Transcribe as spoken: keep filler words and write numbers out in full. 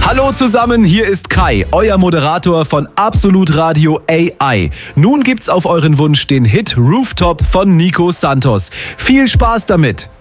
Hallo zusammen, hier ist Kai, euer Moderator von Absolut Radio A I. Nun gibt's auf euren Wunsch den Hit Rooftop von Nico Santos. Viel Spaß damit!